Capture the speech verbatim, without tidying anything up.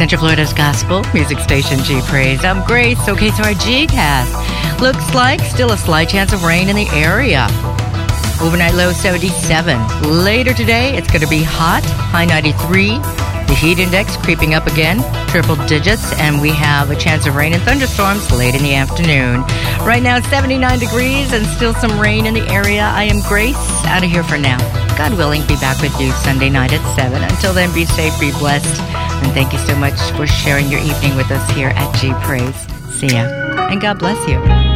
Central Florida's Gospel Music Station, G Praise. I'm Grace. Okay, so our G-cast. Looks like still a slight chance of rain in the area. Overnight low seventy-seven. Later today, it's going to be hot, high ninety-three. The heat index creeping up again, triple digits, and we have a chance of rain and thunderstorms late in the afternoon. Right now, it's seventy-nine degrees and still some rain in the area. I am Grace, out of here for now. God willing, be back with you Sunday night at seven. Until then, be safe, be blessed, and thank you so much for sharing your evening with us here at G Praise. See ya, and God bless you.